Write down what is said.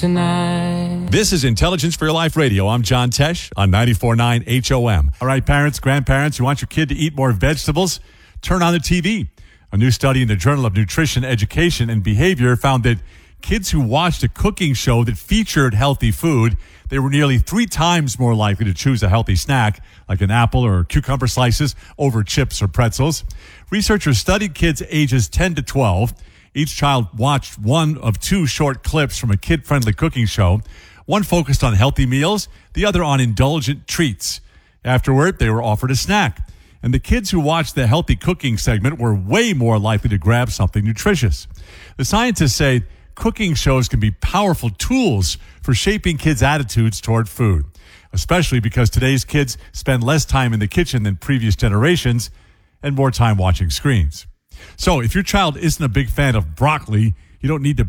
tonight. This is Intelligence for Your Life Radio. I'm John Tesh on 94.9 HOM. All right, parents, grandparents, you want your kid to eat more vegetables? Turn on the TV. A new study in the Journal of Nutrition, Education, and Behavior found that kids who watched a cooking show that featured healthy food, they were nearly 3 times more likely to choose a healthy snack, like an apple or cucumber slices, over chips or pretzels. Researchers studied kids ages 10 to 12. Each child watched one of 2 short clips from a kid-friendly cooking show. One focused on healthy meals, the other on indulgent treats. Afterward, they were offered a snack. And the kids who watched the healthy cooking segment were way more likely to grab something nutritious. The scientists say cooking shows can be powerful tools for shaping kids' attitudes toward food, especially because today's kids spend less time in the kitchen than previous generations and more time watching screens. So if your child isn't a big fan of broccoli, you don't need to